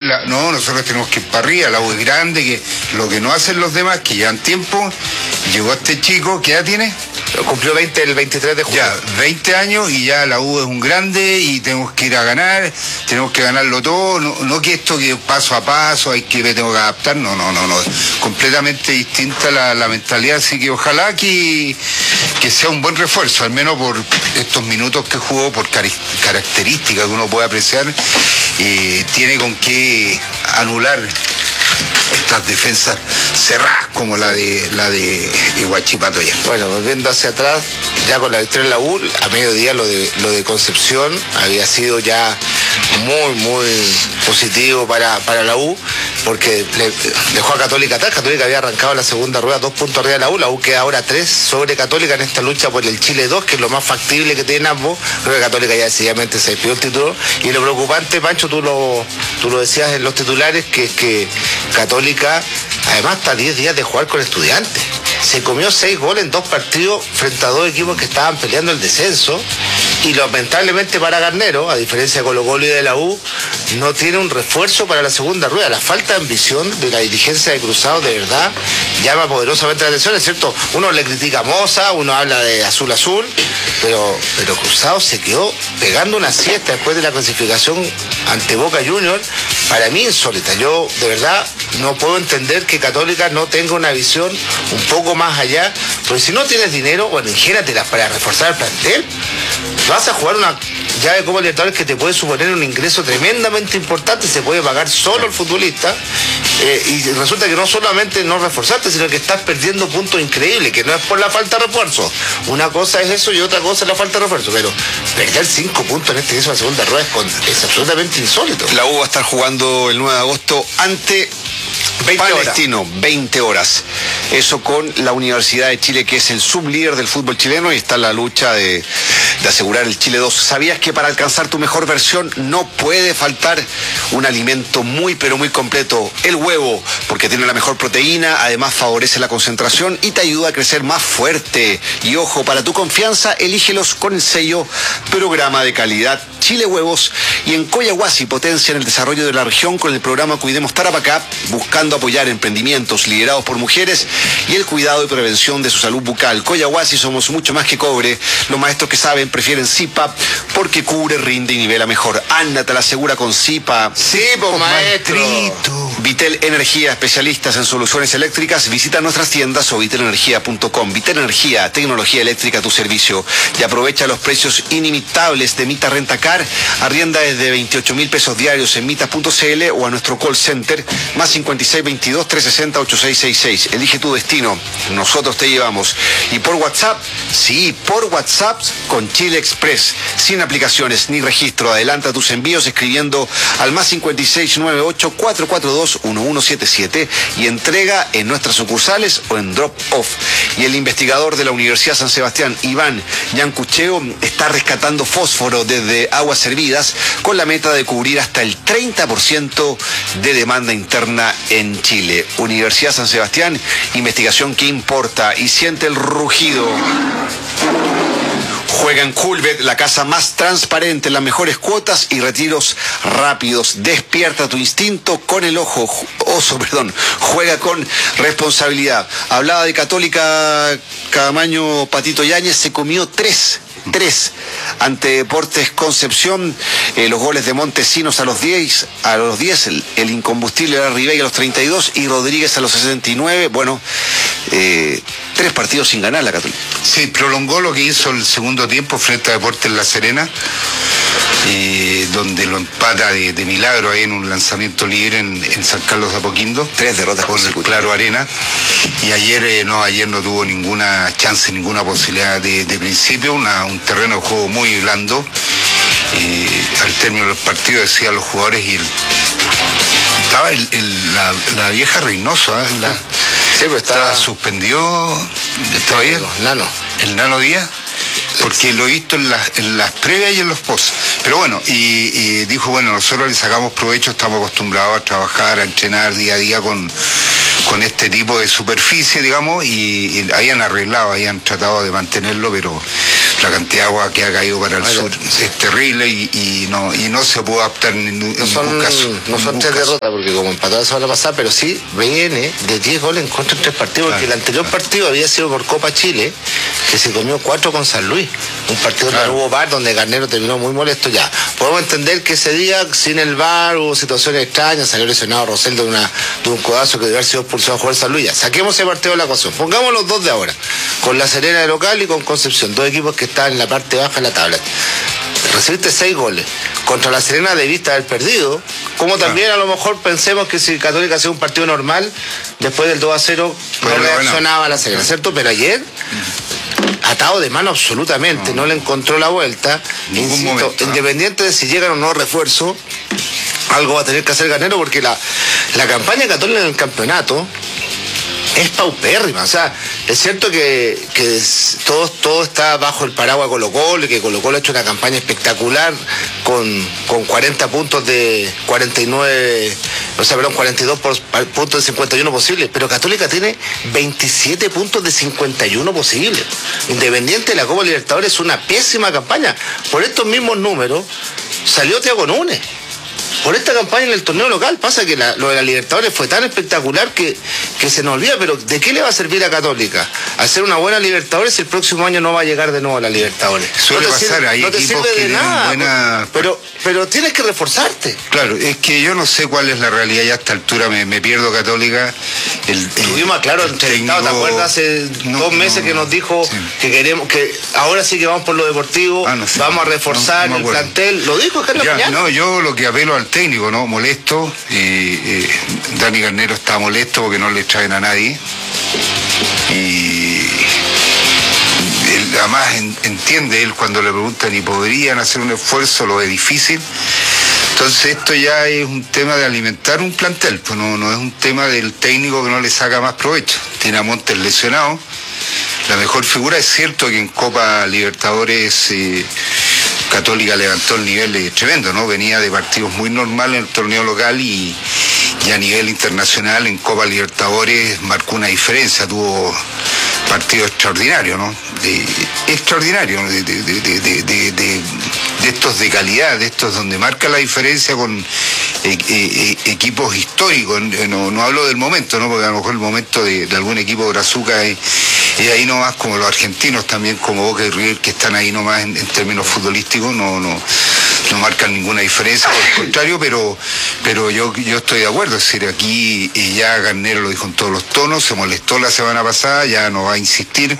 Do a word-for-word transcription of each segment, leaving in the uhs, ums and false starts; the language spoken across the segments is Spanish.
la, no, nosotros tenemos que ir para arriba, la U es grande, que lo que no hacen los demás, que llevan tiempo, llegó este chico, ¿qué edad tiene? Cumplió veinte el veintitrés de julio. Ya, veinte años y ya la U es un grande y tenemos que ir a ganar, tenemos que ganarlo todo, no, no que esto que paso a paso, hay que me tengo que adaptar, no, no, no, no, completamente distinta la, la mentalidad, así que ojalá que, que sea un buen refuerzo, al menos por estos minutos que jugó, por car características que uno puede apreciar, eh, tiene con qué anular estas defensas cerradas como la de la de Huachipato ya. Bueno, volviendo hacia atrás, ya con la victoria en la U, a mediodía lo de lo de Concepción había sido ya muy, muy positivo para, para la U, porque le dejó a Católica atrás. Católica había arrancado la segunda rueda dos puntos arriba de la U, la U queda ahora tres sobre Católica en esta lucha por el Chile dos, que es lo más factible que tienen ambos. Creo que Católica ya decididamente se despidió el título, y lo preocupante, Pancho, tú lo, tú lo decías en los titulares, que es que Católica además está a diez días de jugar con Estudiantes. Se comió seis goles en dos partidos frente a dos equipos que estaban peleando el descenso, y lamentablemente para Garnero, a diferencia de Colo-Colo y de la U, no tiene un refuerzo para la segunda rueda. La falta de ambición de la dirigencia de Cruzado de verdad llama poderosamente la atención, es cierto, uno le critica a Moza, uno habla de azul azul, pero, pero Cruzado se quedó pegando una siesta después de la clasificación ante Boca Juniors, para mí insólita. Yo de verdad no puedo entender que Católica no tenga una visión un poco más allá, porque si no tienes dinero, bueno, ingénatelas para reforzar el plantel. Vas a jugar una llave de Copa Libertadores que te puede suponer un ingreso tremendamente importante, se puede pagar solo el futbolista, eh, y resulta que no solamente no reforzaste, sino que estás perdiendo puntos increíbles, que no es por la falta de refuerzo. Una cosa es eso y otra cosa es la falta de refuerzo, pero perder cinco puntos en este caso en la segunda rueda es, con, es absolutamente insólito. La U va a estar jugando el nueve de agosto ante Palestino, veinte horas. Eso con la Universidad de Chile, que es el sublíder del fútbol chileno, y está en la lucha de, de asegurar el Chile dos. ¿Sabías que para alcanzar tu mejor versión no puede faltar un alimento muy pero muy completo? El huevo, porque tiene la mejor proteína, además favorece la concentración y te ayuda a crecer más fuerte. Y ojo, para tu confianza, elígelos con el sello Programa de Calidad Chile Huevos. Y en Coyahuasi potencian el desarrollo de la región con el programa Cuidemos Tarapacá, buscando apoyar emprendimientos liderados por mujeres y el cuidado y prevención de su salud bucal. Coyahuasi somos mucho más que cobre. Los maestros que saben prefieren Zipa porque cubre, rinde y nivela mejor. Ándate a la segura con Zipa. Sí, pues maestro. Vitel Energía, especialistas en soluciones eléctricas. Visita nuestras tiendas o vitel energía punto com. Vitel Energía, tecnología eléctrica a tu servicio. Y aprovecha los precios inimitables de Mita Rentacar. Arrienda desde veintiocho mil pesos diarios en mita punto cl o a nuestro call center más cincuenta y seis veintidós trescientos sesenta ochenta y seis sesenta y seis. Elige tu destino, nosotros te llevamos. Y por WhatsApp, sí, por WhatsApp con Chile Express, sin aplicaciones ni registro. Adelanta tus envíos escribiendo al más cincuenta y seis noventa y ocho cuatrocientos cuarenta y dos once setenta y siete y entrega en nuestras sucursales o en drop off. Y el investigador de la Universidad San Sebastián, Iván Yancucheo, está rescatando fósforo desde aguas servidas con la meta de cubrir hasta el treinta por ciento de demanda interna en Chile. Universidad San Sebastián, investigación que importa. Y siente el rugido. Juega en Coolbet, la casa más transparente, las mejores cuotas y retiros rápidos. Despierta tu instinto con el ojo, oso, perdón. Juega con responsabilidad. Hablaba de Católica, Camaño Patito Yáñez, se comió tres. Tres ante Deportes Concepción, eh, los goles de Montesinos a los diez, a los diez el, el incombustible era Ribey a los treinta y dos y Rodríguez a los sesenta y nueve. Bueno, eh, tres partidos sin ganar la Católica. Sí, prolongó lo que hizo el segundo tiempo frente a Deportes La Serena, eh, donde lo empata de, de milagro ahí en un lanzamiento libre en, en San Carlos de Apoquindo. Tres derrotas con el Claro Arena. Y ayer eh, no, ayer no tuvo ninguna chance, ninguna posibilidad de, de principio, una, un terreno de juego muy blando. Eh, al término del partido decían los jugadores y el, estaba el, el, la, la vieja Reynoso, ¿eh? la, sí, pero estaba, estaba suspendido, estaba bien, el Nano. El Nano Díaz, porque lo he visto en las, en las previas y en los posts. Pero bueno, y, y dijo, bueno, nosotros le sacamos provecho, estamos acostumbrados a trabajar, a entrenar día a día con, con este tipo de superficie, digamos, y, y habían arreglado, habían tratado de mantenerlo, pero la cantidad de agua que ha caído para el bueno, sur es terrible y, y no y no se puede adaptar en, en no son, ningún caso. No son tres derrotas, porque como empató la semana pasada, pero sí viene de diez goles en contra en tres partidos, claro, porque el anterior claro. partido había sido por Copa Chile, que se comió cuatro con San Luis. Un partido claro. donde no hubo V A R, donde Garnero terminó muy molesto ya. Podemos entender que ese día, sin el V A R, hubo situaciones extrañas, salió lesionado Rosell de, una, de un codazo que debe haber sido expulsado a jugar San Luis. Ya, saquemos ese partido de la ecuación. Pongamos los dos de ahora, con La Serena de local y con Concepción, dos equipos que están en la parte baja de la tabla. Recibiste seis goles. Contra La Serena debiste haber perdido. Como también a lo mejor pensemos que si Católica hacía un partido normal, después del dos a cero no reaccionaba a La Serena, ¿cierto? Pero ayer, atado de mano absolutamente, no, no le encontró la vuelta. Insisto, momento, independiente de si llegan o no refuerzo, algo va a tener que hacer Garnero, porque la, la campaña Católica en el campeonato es paupérrima. O sea, es cierto que, que todo, todo está bajo el paraguas de Colo-Colo, y que Colo-Colo ha hecho una campaña espectacular con, con cuarenta puntos de cuarenta y nueve, o sea, perdón, cuarenta y dos por, puntos de cincuenta y uno posibles, pero Católica tiene veintisiete puntos de cincuenta y uno posibles. Independiente de la Copa Libertadores es una pésima campaña. Por estos mismos números salió Thiago Núñez. Por esta campaña en el torneo local. Pasa que la, lo de la Libertadores fue tan espectacular que, que se nos olvida, pero ¿de qué le va a servir a Católica hacer una buena Libertadores si el próximo año no va a llegar de nuevo a la Libertadores? Suele no pasar, sirve, hay no te equipos sirve que de nada, buena... pero, pero tienes que reforzarte. Claro, es que yo no sé cuál es la realidad ya a esta altura, me, me pierdo Católica. El, Tuvimos a Claro entrevistado, técnico... ¿te acuerdas? Hace no, dos meses no, no, que nos dijo sí. que queremos, que ahora sí que vamos por lo deportivo, ah, no sé, vamos a reforzar no, no el plantel. Lo dijo Carlos Mañana. No, yo lo que apelo al técnico, ¿no? Molesto. Eh, eh, Dani Garnero está molesto porque no le traen a nadie. Y él, además en, entiende él cuando le preguntan y podrían hacer un esfuerzo, lo ve difícil. Entonces esto ya es un tema de alimentar un plantel, pues no, no es un tema del técnico que no le saca más provecho. Tiene a Montes lesionado. La mejor figura, es cierto que en Copa Libertadores eh, Católica levantó el nivel eh, tremendo, ¿no? Venía de partidos muy normales en el torneo local y, y a nivel internacional en Copa Libertadores marcó una diferencia, tuvo partidos extraordinarios, ¿no? De, extraordinarios, de, de, de, de, de, de, de estos de calidad, de estos donde marca la diferencia con eh, eh, equipos históricos. No, no hablo del momento, ¿no? Porque a lo mejor el momento de, de algún equipo de Brazuca es, es ahí nomás, como los argentinos también, como Boca y River, que están ahí nomás en, en términos futbolísticos, no, no, no marcan ninguna diferencia, por el contrario, pero, pero yo, yo estoy de acuerdo. Es decir, aquí ya Garnero lo dijo en todos los tonos, se molestó la semana pasada, ya no va a insistir,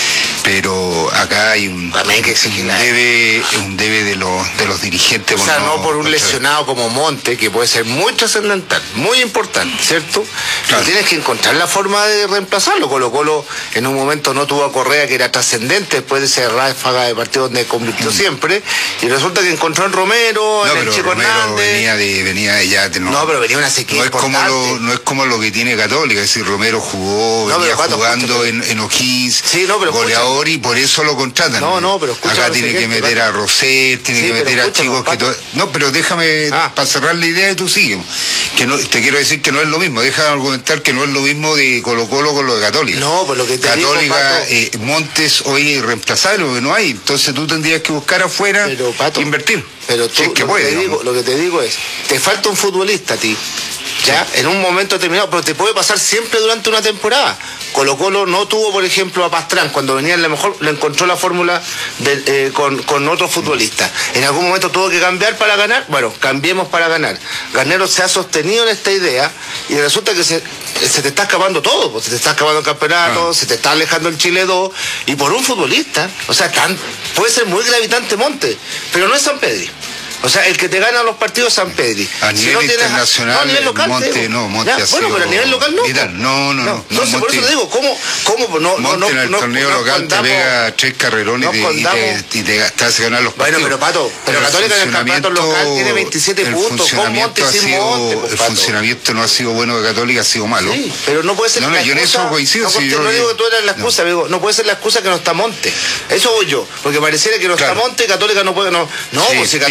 pero acá hay un, que un debe, un debe de los de los dirigentes. O sea, no, no por un lesionado como Monte, que puede ser muy trascendental, muy importante, ¿cierto? Claro. Pero tienes que encontrar la forma de reemplazarlo. Colo Colo en un momento no tuvo a Correa, que era trascendente después de ese ráfaga de partido donde convirtió mm. siempre, y resulta que encontró en Romero, no, en el Chico Romero Hernández. venía de, venía de ya de, no, no, pero venía una sequía no es como lo, no es como lo que tiene Católica, es decir, Romero jugó, no, venía Pato, jugando en, en O'Higgins, sí, no, goleador, y por eso lo contratan. No, no, pero acá tiene que, que meter a Rosell, tiene sí, que meter a chicos que to... no, pero déjame ah. para cerrar la idea y tú sigues. Que no, te quiero decir que no es lo mismo, déjame argumentar que no es lo mismo de Colo Colo con lo de Católica. No, pues lo que te Católica, digo, Pato... eh, Montes hoy es irreemplazable, porque no hay, entonces tú tendrías que buscar afuera, pero, Pato, invertir. Pero tú, si es que lo, puede, que te digo, lo que te digo es, te falta un futbolista a ti, ya, en un momento determinado, pero te puede pasar siempre durante una temporada. Colo Colo no tuvo, por ejemplo, a Pastrán, cuando venía, a lo mejor le encontró la fórmula de, eh, con, con otros futbolistas. En algún momento tuvo que cambiar para ganar, bueno, cambiemos para ganar. Garnero se ha sostenido en esta idea y resulta que se, se te está escapando todo, pues, se te está escapando el campeonato, ah. se te está alejando el Chile dos, y por un futbolista, o sea, tan, puede ser muy gravitante Monte, pero no es San Pedri. O sea, el que te gana los partidos es San Pedri. A nivel si no internacional, no, a nivel local, Monte, digo, no, Monte ya, ha bueno, sido pero a nivel local no. Vital. No, no, no. Entonces, no, por eso te digo, ¿cómo, cómo no, Monte no, en el no, torneo no, local contamos, te pega tres carrerones y te, y te, y te, te hace ganar los partidos. Bueno, pero Pato, pero, pero Católica en el campeonato local tiene veintisiete puntos, con Monte y sin Monte. Pues, el funcionamiento no ha sido bueno de Católica, ha sido malo. Sí, pero no puede ser no, la no, yo excusa. en eso coincido. No, si yo no digo que tú eres la excusa, no. Digo, no puede ser la excusa que no está Monte. Eso voy yo, porque pareciera que no está Monte y Católica no puede. No, no, pues si Católica ha sido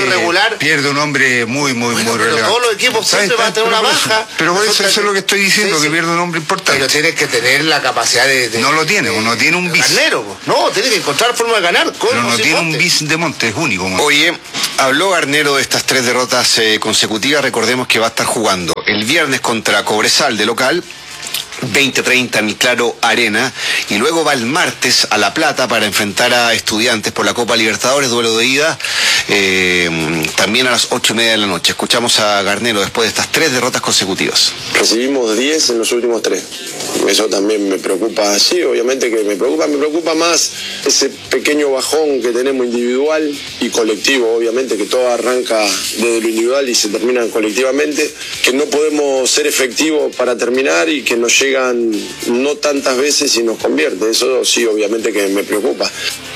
irregular. Pierde un hombre muy, muy, bueno, muy pero relevante. todos los equipos siempre van a tener una baja. Pero por eso, eso es lo que estoy diciendo, sí, que sí. pierde un hombre importante. Pero tienes que tener la capacidad de... de no lo tiene, de, no tiene un bis. Garnero, no, tiene que encontrar forma de ganar. Con pero no tiene Monte. un bis de Monte, es único. Monte. Oye, habló Garnero de estas tres derrotas eh, consecutivas. Recordemos que va a estar jugando el viernes contra Cobresal de local, veinte treinta en el Claro Arena, y luego va el martes a La Plata para enfrentar a Estudiantes por la Copa Libertadores, duelo de ida, eh, también a las ocho y media de la noche. Escuchamos a Garnero después de estas tres derrotas consecutivas. Recibimos diez en los últimos tres. Eso también me preocupa, sí, obviamente que me preocupa, me preocupa más ese pequeño bajón que tenemos individual y colectivo, obviamente que todo arranca desde lo individual y se termina colectivamente, que no podemos ser efectivos para terminar y que nos llegan no tantas veces y nos convierte. Eso sí, obviamente que me preocupa.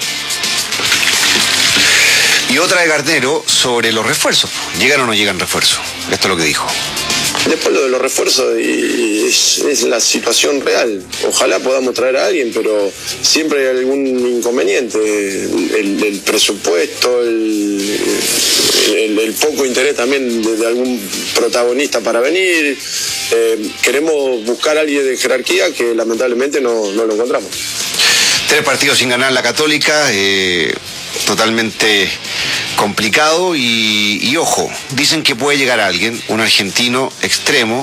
Y otra de Garnero sobre los refuerzos. ¿Llegan o no llegan refuerzos? Esto es lo que dijo. Después lo de los refuerzos y es, es la situación real. Ojalá podamos traer a alguien, pero siempre hay algún inconveniente. El, el presupuesto, el, el, el poco interés también de, de algún protagonista para venir. Eh, queremos buscar a alguien de jerarquía que lamentablemente no, no lo encontramos. Tres partidos sin ganar la Católica, eh, totalmente complicado y, y ojo, dicen que puede llegar alguien, un argentino extremo,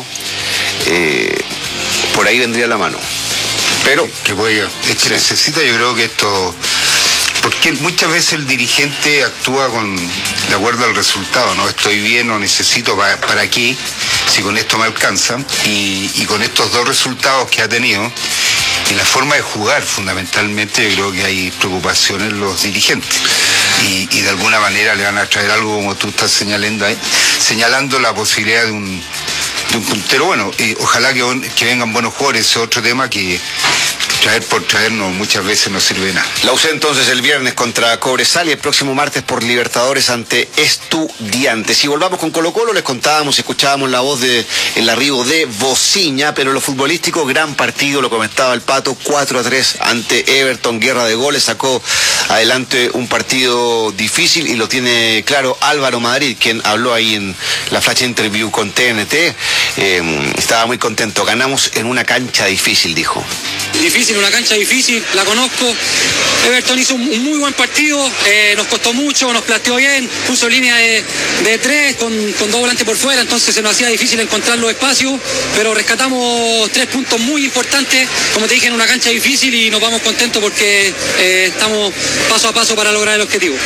eh, por ahí vendría la mano. Pero que puede llegar. Es que necesita, yo creo que esto, porque muchas veces el dirigente actúa con de acuerdo al resultado, no estoy bien o necesito para, para qué, si con esto me alcanza, y, y con estos dos resultados que ha tenido y la forma de jugar fundamentalmente, yo creo que hay preocupaciones en los dirigentes. Y, y de alguna manera le van a traer algo como tú estás señalando, señalando la posibilidad de un, de un puntero bueno. Y ojalá que, que vengan buenos jugadores, ese es otro tema que traer por traernos muchas veces no sirve de nada. La U C entonces el viernes contra Cobresal y el próximo martes por Libertadores ante Estudiantes. Y volvamos con Colo Colo, les contábamos, escuchábamos la voz de el arribo de Bociña, pero lo futbolístico, gran partido, lo comentaba el Pato, cuatro a tres ante Everton, guerra de goles, sacó adelante un partido difícil y lo tiene claro Álvaro Madrid, quien habló ahí en la flash interview con T N T, eh, estaba muy contento, ganamos en una cancha difícil, dijo. Difícil, una cancha difícil, la conozco. Everton hizo un muy buen partido, eh, nos costó mucho, nos planteó bien, puso línea de, de tres con, con dos volantes por fuera, entonces se nos hacía difícil encontrar los espacios, pero rescatamos tres puntos muy importantes, como te dije, en una cancha difícil y nos vamos contentos porque eh, estamos paso a paso para lograr el objetivo.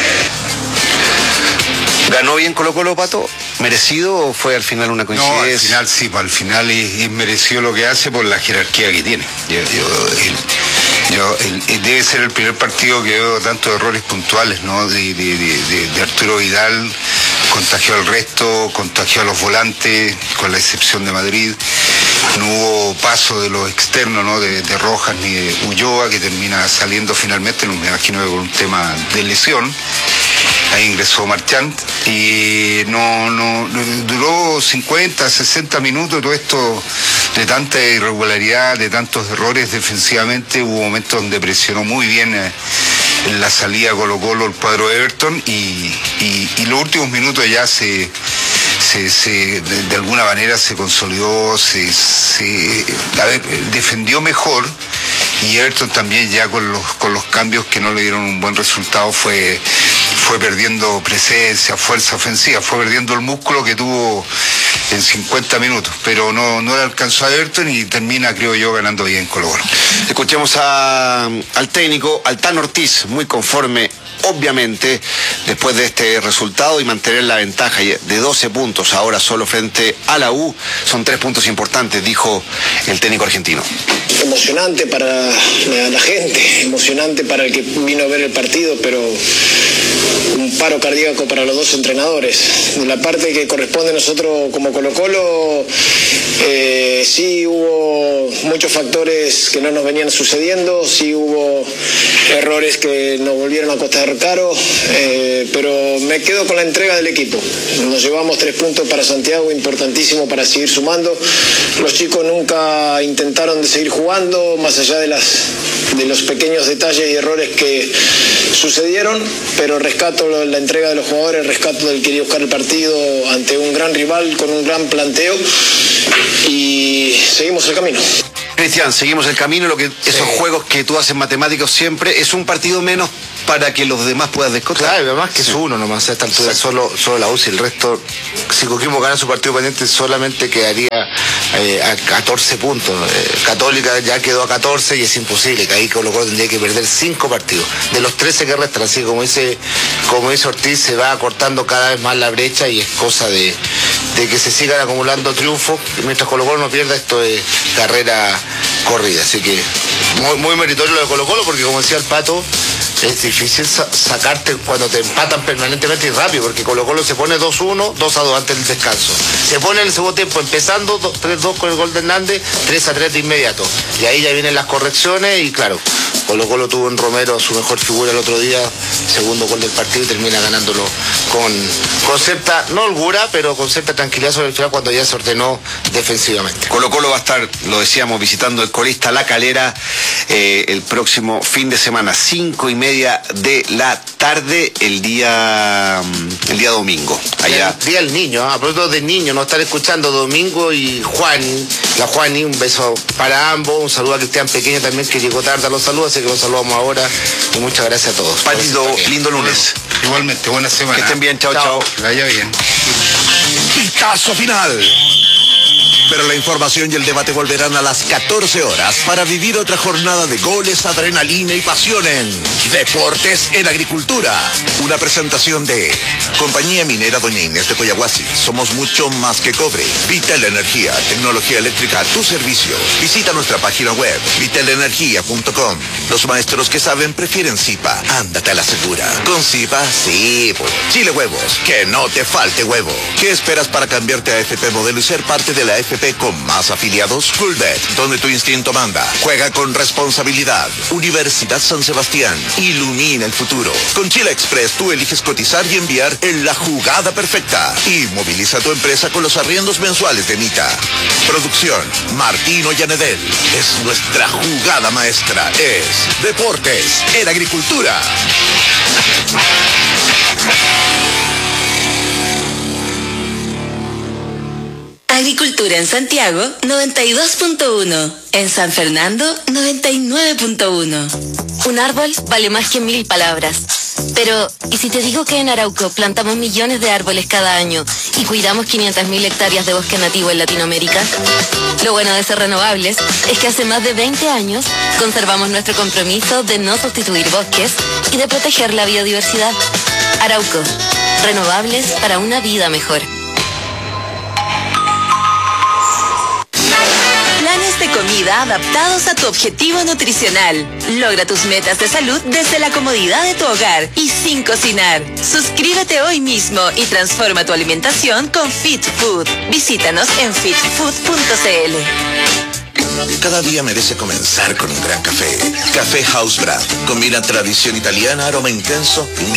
¿Ganó bien Colo Colo, Pato? ¿Merecido o fue al final una coincidencia? No, al final sí, al final es, es merecido lo que hace por la jerarquía que tiene. Yo, yo, el, yo, el, debe ser el primer partido que veo tantos errores puntuales, ¿no? De, de, de, de Arturo Vidal, contagió al resto, contagió a los volantes, con la excepción de Madrid. No hubo paso de los externos, ¿no? De, de Rojas ni de Ulloa, que termina saliendo finalmente, me imagino que por un tema de lesión. Ahí ingresó Marchand y no, no, duró cincuenta, sesenta minutos, todo esto de tanta irregularidad, de tantos errores defensivamente. Hubo momentos donde presionó muy bien eh, en la salida Colo Colo el cuadro de Everton y, y, y los últimos minutos ya se, se, se de, de alguna manera se consolidó, se, se a ver, defendió mejor. Y Everton también ya con los con los cambios que no le dieron un buen resultado fue fue perdiendo presencia, fuerza ofensiva, fue perdiendo el músculo que tuvo en cincuenta minutos, pero no, no le alcanzó a Everton y termina, creo yo, ganando bien Colo Colo. Escuchemos a, al técnico, al Tano Ortiz, muy conforme, obviamente, después de este resultado y mantener la ventaja de doce puntos, ahora solo frente a la U, son tres puntos importantes, dijo el técnico argentino. Emocionante para la, la gente, emocionante para el que vino a ver el partido, pero un paro cardíaco para los dos entrenadores. De la parte que corresponde a nosotros como Colo Colo, eh, sí hubo muchos factores que no nos venían sucediendo, sí hubo errores que nos volvieron a costar caro, eh, pero me quedo con la entrega del equipo. Nos llevamos tres puntos para Santiago, importantísimo para seguir sumando. Los chicos nunca intentaron de seguir jugando, más allá de las de los pequeños detalles y errores que sucedieron, pero rescato la entrega de los jugadores, rescato del querer buscar el partido ante un gran rival con un gran planteo y seguimos el camino. Cristian, seguimos el camino, lo que esos sí. juegos que tú haces matemáticos siempre, es un partido menos para que los demás puedan descontar. Claro, además que sí. es uno nomás a esta altura, solo, solo la U C y el resto, si Coquimbo gana su partido pendiente solamente quedaría eh, a catorce puntos. Eh, Católica ya quedó a catorce y es imposible, que ahí Colo Colo tendría que perder cinco partidos de los trece que restan, así como dice, como dice Ortiz, se va acortando cada vez más la brecha y es cosa de, de que se sigan acumulando triunfos, mientras Colo Colo no pierda, esto es carrera corrida, así que muy, muy meritorio lo de Colo Colo, porque como decía el Pato, es difícil sa sacarte cuando te empatan permanentemente y rápido, porque Colo Colo se pone dos uno, dos a dos antes del descanso. Se pone en el segundo tiempo empezando tres dos con el gol de Hernández, tres a tres de inmediato. Y ahí ya vienen las correcciones y claro, Colo Colo tuvo en Romero su mejor figura el otro día, segundo gol del partido y termina ganándolo con, con cierta, no holgura, pero con cierta tranquilidad sobre el final cuando ya se ordenó defensivamente. Colo Colo va a estar, lo decíamos, visitando el colista La Calera eh, el próximo fin de semana, cinco y media de la tarde, el día el día domingo. Allá. El día del niño, ¿eh? A propósito de niños, nos están escuchando Domingo y Juan, la Juani, un beso para ambos, un saludo a Cristian Pequeño también, que llegó tarde a los saludos, así que los saludamos ahora y muchas gracias a todos. Patito, lindo lunes. Igualmente, buena semana. Que estén bien, chao, chao. Que vaya bien. Pitazo final. Pero la información y el debate volverán a las catorce horas para vivir otra jornada de goles, adrenalina y pasión en Deportes en Agricultura. Una presentación de Compañía Minera Doña Inés de Coyahuasi. Somos mucho más que cobre. Vital Energía, tecnología eléctrica a tu servicio. Visita nuestra página web, vital energía punto com. Los maestros que saben prefieren Zipa. Ándate a la segura. Con Zipa, sí, pues. Chile Huevos, que no te falte huevo. ¿Qué esperas para cambiarte a F P Modelo y ser parte de la F P con más afiliados? Fullbet, donde tu instinto manda. Juega con responsabilidad. Universidad San Sebastián, ilumina el futuro. Con Chile Express tú eliges cotizar y enviar en la jugada perfecta. Y moviliza tu empresa con los arriendos mensuales de Mita. Producción, Martino Yanedel. Es nuestra jugada maestra. Es Deportes en Agricultura. Agricultura en Santiago, noventa y dos punto uno. En San Fernando, noventa y nueve punto uno. Un árbol vale más que mil palabras. Pero, ¿y si te digo que en Arauco plantamos millones de árboles cada año y cuidamos quinientas mil hectáreas de bosque nativo en Latinoamérica? Lo bueno de ser renovables es que hace más de veinte años conservamos nuestro compromiso de no sustituir bosques y de proteger la biodiversidad. Arauco, renovables para una vida mejor. Planes de comida adaptados a tu objetivo nutricional. Logra tus metas de salud desde la comodidad de tu hogar y sin cocinar. Suscríbete hoy mismo y transforma tu alimentación con Fit Food. Visítanos en fit food punto c l. Cada día merece comenzar con un gran café. Café House Brand. Combina tradición italiana, aroma intenso y un